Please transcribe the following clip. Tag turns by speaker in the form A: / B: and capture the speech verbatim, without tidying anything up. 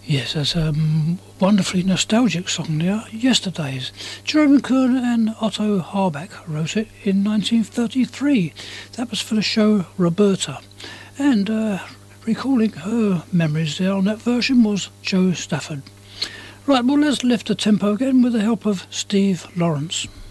A: Yes, that's a um, wonderfully nostalgic song there, Yesterdays. Jerome Kern and Otto Harbach wrote it in nineteen thirty-three. That was for the show Roberta. And uh, recalling her memories there on that version was Jo Stafford. Right, well, let's lift the tempo again with the help of Steve Lawrence.